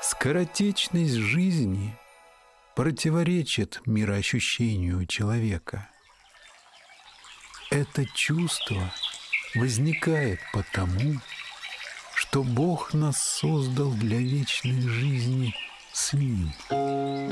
Скоротечность жизни противоречит мироощущению человека. Это чувство возникает потому, что Бог нас создал для вечной жизни с Ним.